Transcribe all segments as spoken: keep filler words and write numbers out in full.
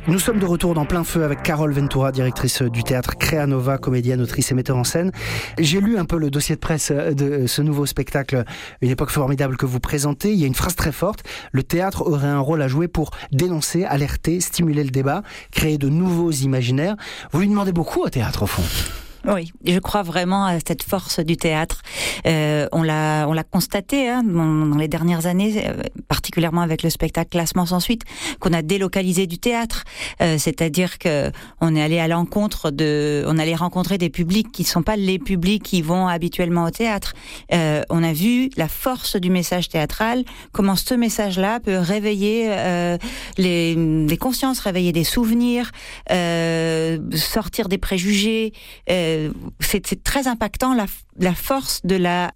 Nous sommes de retour dans Plein Feu avec Carole Ventura, directrice du théâtre Créanova, comédienne, autrice et metteur en scène. J'ai lu un peu le dossier de presse de ce nouveau spectacle, Une époque formidable, que vous présentez. Il y a une phrase très forte: le théâtre aurait un rôle à jouer pour dénoncer, alerter, stimuler le débat, créer de nouveaux imaginaires. Vous lui demandez beaucoup au théâtre, au fond. Oui, je crois vraiment à cette force du théâtre. Euh, on l'a, on l'a constaté hein, dans les dernières années, euh, particulièrement avec le spectacle Classement sans suite, qu'on a délocalisé du théâtre. Euh, c'est-à-dire que on est allé à l'encontre de, on allait rencontrer des publics qui ne sont pas les publics qui vont habituellement au théâtre. Euh, on a vu la force du message théâtral, comment ce message-là peut réveiller euh, les, les consciences, réveiller des souvenirs, euh, sortir des préjugés. Euh, C'est, c'est très impactant la, la force de la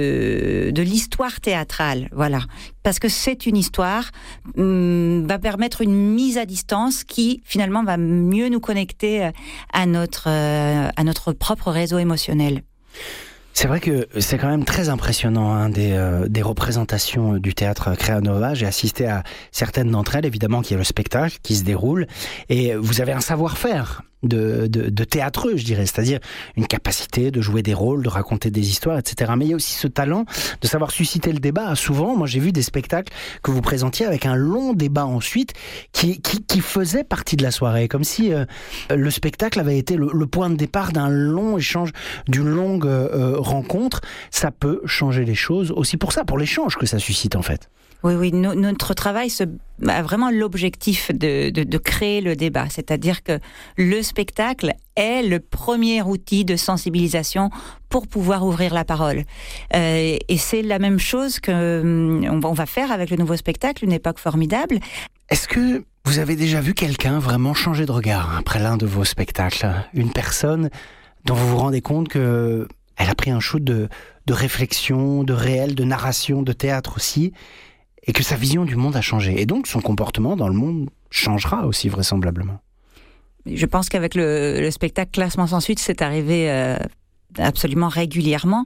de de l'histoire théâtrale, voilà, parce que c'est une histoire hum, va permettre une mise à distance qui finalement va mieux nous connecter à notre euh, à notre propre réseau émotionnel. C'est vrai que c'est quand même très impressionnant hein, des, euh, des représentations du théâtre Créanova. J'ai assisté à certaines d'entre elles, évidemment, qui est le spectacle qui se déroule, et vous avez un savoir-faire de, de, de théâtreux, je dirais, c'est-à-dire une capacité de jouer des rôles, de raconter des histoires, et cetera. Mais il y a aussi ce talent de savoir susciter le débat. Souvent, moi j'ai vu des spectacles que vous présentiez avec un long débat ensuite qui, qui, qui faisait partie de la soirée, comme si euh, le spectacle avait été le, le point de départ d'un long échange, d'une longue euh, rencontre. Ça peut changer les choses aussi pour ça, pour l'échange que ça suscite en fait. Oui, oui, no, notre travail se, a vraiment l'objectif de, de, de créer le débat, c'est-à-dire que le spectacle est le premier outil de sensibilisation pour pouvoir ouvrir la parole. Euh, et c'est la même chose que on va, on va faire avec le nouveau spectacle, Une époque formidable. Est-ce que vous avez déjà vu quelqu'un vraiment changer de regard après l'un de vos spectacles ? Une personne dont vous vous rendez compte que elle a pris un shoot de, de réflexion, de réel, de narration, de théâtre aussi, et que sa vision du monde a changé. Et donc, son comportement dans le monde changera aussi, vraisemblablement. Je pense qu'avec le, le spectacle Classement sans suite, c'est arrivé euh, absolument régulièrement.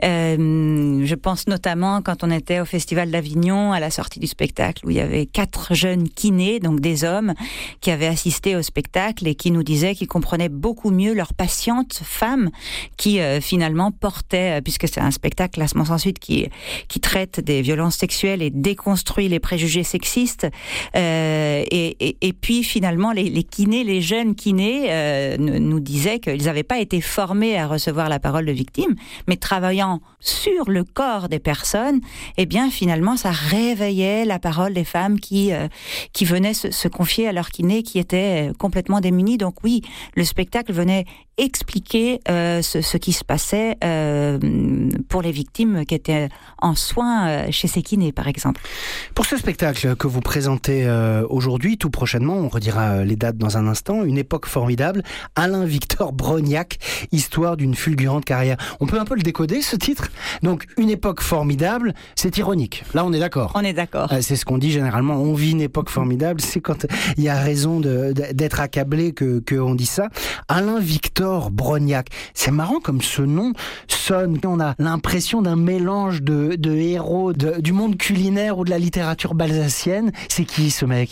Euh, je pense notamment quand on était au Festival d'Avignon, à la sortie du spectacle, où il y avait quatre jeunes kinés, donc des hommes, qui avaient assisté au spectacle et qui nous disaient qu'ils comprenaient beaucoup mieux leurs patientes femmes qui euh, finalement portaient, puisque c'est un spectacle Classement sans suite qui, qui traite des violences sexuelles et déconstruit les préjugés sexistes. Euh, et, et, et puis finalement, les, les kinés, les jeunes kinés euh, nous disaient qu'ils n'avaient pas été formés à recevoir la parole de victime, mais travaillant sur le corps des personnes, eh bien finalement ça réveillait la parole des femmes qui euh, qui venaient se, se confier à leur kiné, qui étaient complètement démunies. Donc oui, le spectacle venait expliquer euh, ce, ce qui se passait euh, pour les victimes qui étaient en soins chez ces kinés, par exemple. Pour ce spectacle que vous présentez euh, aujourd'hui, tout prochainement, on redira les dates dans un instant, Une époque formidable, Alain-Victor Brognac, histoire d'une fulgurante carrière. On peut un peu le décoder, ce titre ? Donc, Une époque formidable, c'est ironique. Là, on est d'accord. On est d'accord. Euh, c'est ce qu'on dit généralement. On vit une époque formidable. C'est quand il y a raison de, de, d'être accablé que, que on dit ça. Alain-Victor Brognac. C'est marrant comme ce nom sonne. On a l'impression d'un mélange de, de héros de, du monde culinaire ou de la littérature balsacienne. C'est qui, ce mec ?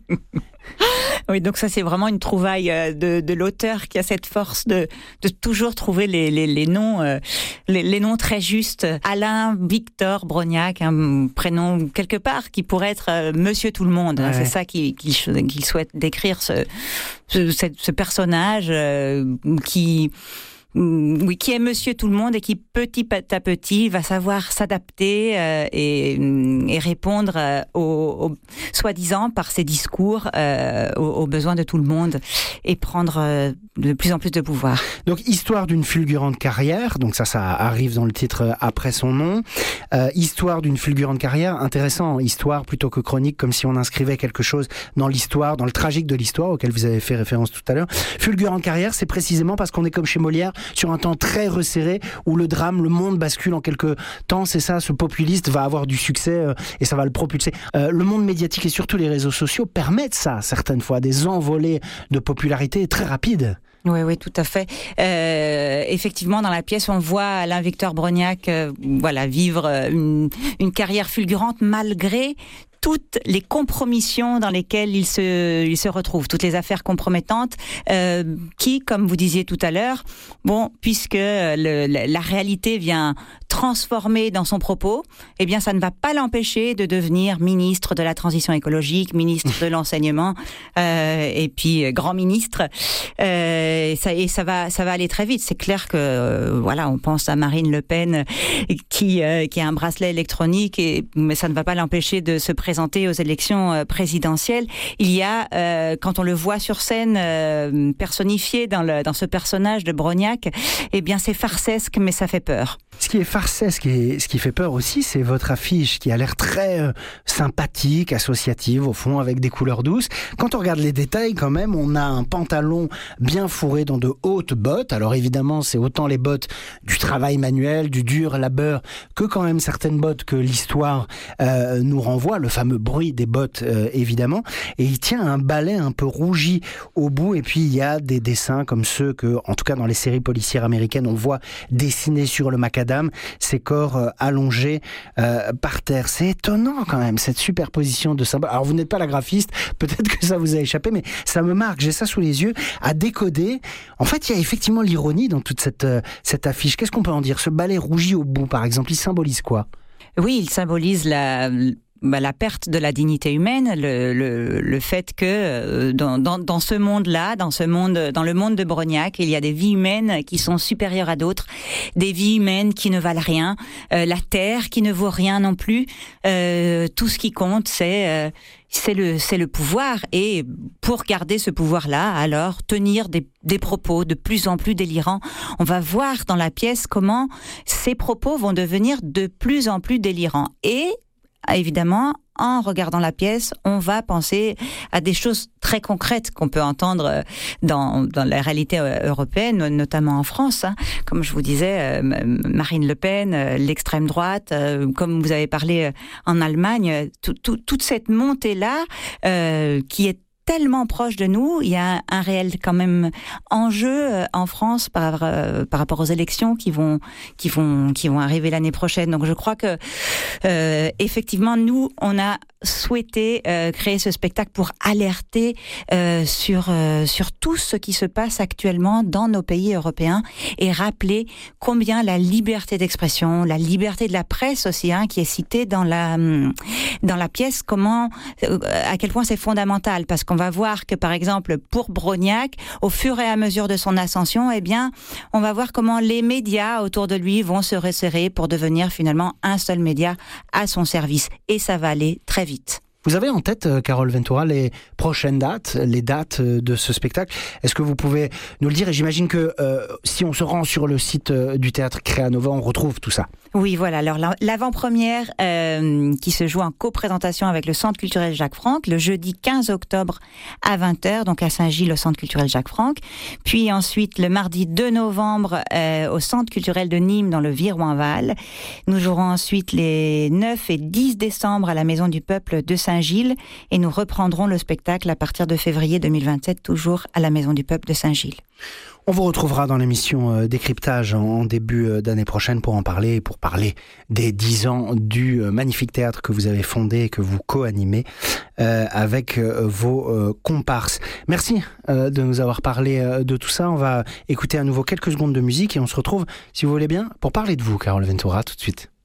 Oui, donc ça c'est vraiment une trouvaille de, de l'auteur qui a cette force de, de toujours trouver les, les, les noms, euh, les, les noms très justes. Alain Victor Brognac, un prénom quelque part qui pourrait être euh, Monsieur Tout le Monde. Ouais. Hein, c'est ça qu'il, qu'il, qu'il souhaite décrire ce, ce, ce personnage euh, qui. Oui, qui est Monsieur Tout le Monde et qui petit à petit va savoir s'adapter euh, et, et répondre euh, aux, aux, soi-disant par ses discours euh, aux, aux besoins de tout le monde et prendre euh, de plus en plus de pouvoir. Donc, histoire d'une fulgurante carrière, donc ça, ça arrive dans le titre après son nom. Euh, histoire d'une fulgurante carrière, intéressant, histoire plutôt que chronique, comme si on inscrivait quelque chose dans l'histoire, dans le tragique de l'histoire auquel vous avez fait référence tout à l'heure. Fulgurante carrière, c'est précisément parce qu'on est comme chez Molière, sur un temps très resserré où le drame, le monde bascule en quelques temps. C'est ça, ce populiste va avoir du succès euh, et ça va le propulser. Euh, le monde médiatique et surtout les réseaux sociaux permettent ça, certaines fois, des envolées de popularité très rapides. Oui, oui, tout à fait. Euh, effectivement, dans la pièce, on voit Alain-Victor Brognac, euh, voilà, vivre une, une carrière fulgurante malgré toutes les compromissions dans lesquelles il se, il se retrouve, toutes les affaires compromettantes, euh, qui, comme vous disiez tout à l'heure, bon, puisque le, la, la réalité vient transformer dans son propos, eh bien, ça ne va pas l'empêcher de devenir ministre de la transition écologique, ministre de l'enseignement, euh, et puis grand ministre. Euh, et ça, et ça va, ça va aller très vite. C'est clair que, euh, voilà, on pense à Marine Le Pen qui, euh, qui a un bracelet électronique, et, mais ça ne va pas l'empêcher de se présenter aux élections présidentielles. Il y a, euh, quand on le voit sur scène, euh, personnifié dans, le, dans ce personnage de Brognac, eh bien, c'est farcesque, mais ça fait peur. Ce qui est farcesque et ce qui fait peur aussi, c'est votre affiche qui a l'air très euh, sympathique, associative au fond, avec des couleurs douces. Quand on regarde les détails quand même, on a un pantalon bien fourré dans de hautes bottes. Alors évidemment, c'est autant les bottes du travail manuel, du dur labeur, que quand même certaines bottes que l'histoire euh, nous renvoie, le fameux bruit des bottes euh, évidemment. Et il tient un balai un peu rougi au bout, et puis il y a des dessins comme ceux que, en tout cas dans les séries policières américaines, on voit dessinés sur le macadam. Ces corps euh, allongés euh, par terre. C'est étonnant quand même, cette superposition de symboles. Alors vous n'êtes pas la graphiste, peut-être que ça vous a échappé, mais ça me marque, j'ai ça sous les yeux, à décoder. En fait, il y a effectivement l'ironie dans toute cette, euh, cette affiche. Qu'est-ce qu'on peut en dire ? Ce balai rougi au bout, par exemple, il symbolise quoi ? Oui, il symbolise la... Bah, la perte de la dignité humaine, le, le, le fait que euh, dans, dans, dans ce monde-là, dans ce monde, dans le monde de Brognac, il y a des vies humaines qui sont supérieures à d'autres, des vies humaines qui ne valent rien, euh, la terre qui ne vaut rien non plus. Euh, tout ce qui compte, c'est euh, c'est le c'est le pouvoir, et pour garder ce pouvoir-là, alors tenir des des propos de plus en plus délirants. On va voir dans la pièce comment ces propos vont devenir de plus en plus délirants. Et évidemment, en regardant la pièce, on va penser à des choses très concrètes qu'on peut entendre dans, dans la réalité européenne, notamment en France. Hein. Comme je vous disais, Marine Le Pen, l'extrême droite, comme vous avez parlé en Allemagne, tout, tout, toute cette montée-là euh, qui est tellement proche de nous, il y a un réel quand même enjeu en France par euh, par rapport aux élections qui vont qui vont qui vont arriver l'année prochaine. Donc je crois que euh, effectivement nous on a souhaité euh, créer ce spectacle pour alerter euh, sur euh, sur tout ce qui se passe actuellement dans nos pays européens, et rappeler combien la liberté d'expression, la liberté de la presse aussi, hein, qui est citée dans la dans la pièce, comment euh, à quel point c'est fondamental, parce qu'on va voir que, par exemple, pour Brognac, au fur et à mesure de son ascension, eh bien, on va voir comment les médias autour de lui vont se resserrer pour devenir finalement un seul média à son service. Et ça va aller très vite. Vous avez en tête, Carole Ventura, les prochaines dates, les dates de ce spectacle. Est-ce que vous pouvez nous le dire ? Et j'imagine que euh, si on se rend sur le site du Théâtre Créanova, on retrouve tout ça. Oui, voilà. Alors l'avant-première euh, qui se joue en coprésentation avec le Centre culturel Jacques Franck, le jeudi quinze octobre à vingt heures, donc à Saint-Gilles, au Centre culturel Jacques Franck. Puis ensuite, le mardi deux novembre, euh, au Centre culturel de Nîmes, dans le Viroinval. Nous jouerons ensuite les neuf et dix décembre à la Maison du Peuple de Saint-Gilles, et nous reprendrons le spectacle à partir de février deux mille vingt-sept, toujours à la Maison du Peuple de Saint-Gilles. On vous retrouvera dans l'émission Décryptage en début d'année prochaine pour en parler, et pour parler des dix ans du magnifique théâtre que vous avez fondé et que vous co-animez euh, avec euh, vos euh, comparses. Merci euh, de nous avoir parlé euh, de tout ça. On va écouter à nouveau quelques secondes de musique et on se retrouve, si vous voulez bien, pour parler de vous, Carole Ventura, tout de suite.